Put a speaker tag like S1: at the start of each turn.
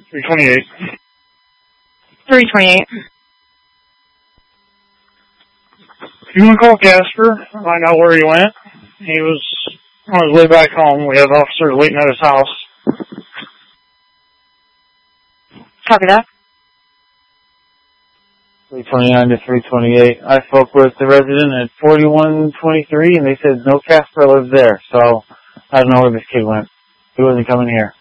S1: 328.
S2: 328.
S1: You want to call Casper, find out where he went. He was on his way back home. We have officers waiting at his house.
S2: Copy that.
S3: 329 to 328. I spoke with the resident at 4123, and they said no Casper lives there, so I don't know where this kid went. He wasn't coming here.